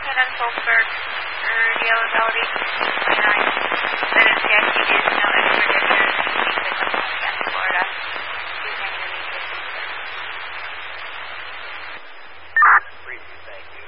ahead on Sulphur reliability 29. But it's the ICD is no extradition. Please come home again to Florida. Please enter the Briefly, thank you.